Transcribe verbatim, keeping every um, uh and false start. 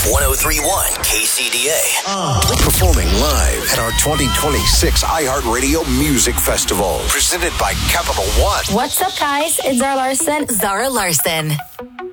one oh three point one K C D A. Uh. Performing live at our twenty twenty-six iHeartRadio Music Festival. Presented by Capital One. What's up, guys? It's Zara Larson. Zara Larson.